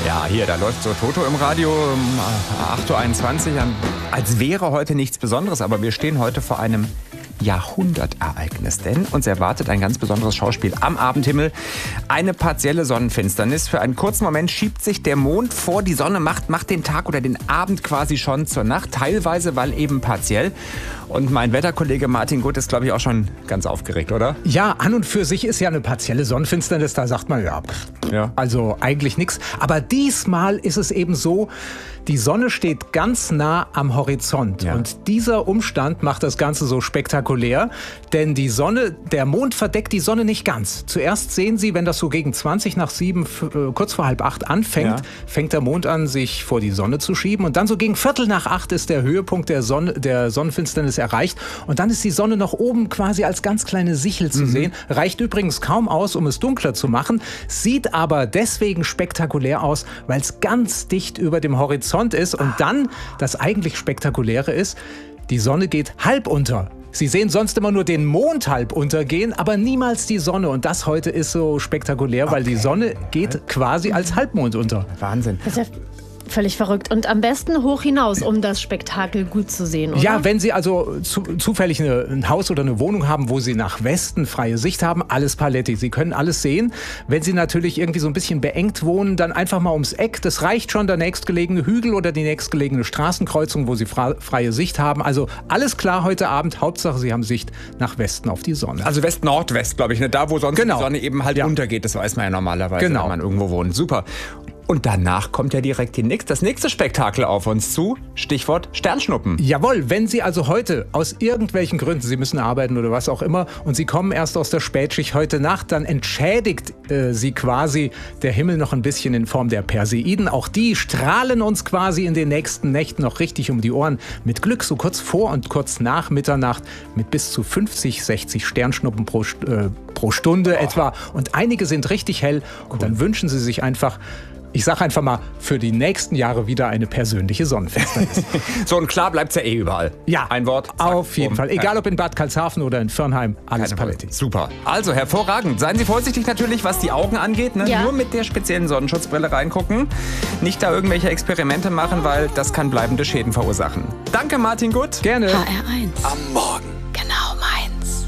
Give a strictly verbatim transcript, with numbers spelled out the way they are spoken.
Ja, hier, da läuft so Toto im Radio um acht Uhr einundzwanzig, als wäre heute nichts Besonderes. Aber wir stehen heute vor einem Jahrhundertereignis, denn uns erwartet ein ganz besonderes Schauspiel am Abendhimmel. Eine partielle Sonnenfinsternis. Für einen kurzen Moment schiebt sich der Mond vor die Sonne, macht, macht den Tag oder den Abend quasi schon zur Nacht, teilweise, weil eben partiell. Und mein Wetterkollege Martin Gutt ist, glaube ich, auch schon ganz aufgeregt, oder? Ja, an und für sich ist ja eine partielle Sonnenfinsternis, da sagt man ja, pff, ja. also eigentlich nichts. Aber diesmal ist es eben so, die Sonne steht ganz nah am Horizont. Ja. Und dieser Umstand macht das Ganze so spektakulär, denn die Sonne, der Mond verdeckt die Sonne nicht ganz. Zuerst sehen Sie, wenn das so gegen zwanzig nach sieben, äh, kurz vor halb acht anfängt, ja. fängt der Mond an, sich vor die Sonne zu schieben. Und dann so gegen Viertel nach acht ist der Höhepunkt der, Sonne, der Sonnenfinsternis erreicht. Und dann ist die Sonne noch oben quasi als ganz kleine Sichel zu mhm. sehen. Reicht übrigens kaum aus, um es dunkler zu machen. Sieht aber deswegen spektakulär aus, weil es ganz dicht über dem Horizont ist. Und dann, das eigentlich Spektakuläre ist, die Sonne geht halb unter. Sie sehen sonst immer nur den Mond halb untergehen, aber niemals die Sonne. Und das heute ist so spektakulär, okay. weil die Sonne geht quasi als Halbmond unter. Wahnsinn. Das ist ja völlig verrückt. Und am besten hoch hinaus, um das Spektakel gut zu sehen, oder? Ja, wenn Sie also zu, zufällig eine, ein Haus oder eine Wohnung haben, wo Sie nach Westen freie Sicht haben, alles Paletti. Sie können alles sehen. Wenn Sie natürlich irgendwie so ein bisschen beengt wohnen, dann einfach mal ums Eck. Das reicht schon, der nächstgelegene Hügel oder die nächstgelegene Straßenkreuzung, wo Sie fra- freie Sicht haben. Also alles klar heute Abend. Hauptsache, Sie haben Sicht nach Westen auf die Sonne. Also West-Nordwest, glaube ich. Ne? Da, wo sonst genau. die Sonne eben halt ja. untergeht. Das weiß man ja normalerweise, genau. wenn man irgendwo wohnt. Super. Und danach kommt ja direkt die nächste, das nächste Spektakel auf uns zu. Stichwort Sternschnuppen. Jawohl, wenn Sie also heute aus irgendwelchen Gründen, Sie müssen arbeiten oder was auch immer, und Sie kommen erst aus der Spätschicht heute Nacht, dann entschädigt äh, Sie quasi der Himmel noch ein bisschen in Form der Perseiden. Auch die strahlen uns quasi in den nächsten Nächten noch richtig um die Ohren. Mit Glück so kurz vor und kurz nach Mitternacht mit bis zu fünfzig, sechzig Sternschnuppen pro, äh, pro Stunde oh. etwa. Und einige sind richtig hell. Cool. Und dann wünschen Sie sich einfach, ich sage einfach mal, für die nächsten Jahre wieder eine persönliche Sonnenfinsternis. So, und klar bleibt's ja eh überall. Ja, ein Wort. Zack, auf jeden um. Fall. Egal ob in Bad Karlshafen oder in Firnheim, alles Paletti. Super. Also, hervorragend. Seien Sie vorsichtig natürlich, was die Augen angeht. Ne? Ja. Nur mit der speziellen Sonnenschutzbrille reingucken. Nicht da irgendwelche Experimente machen, weil das kann bleibende Schäden verursachen. Danke, Martin Gutt. Gerne. H R eins. Am Morgen.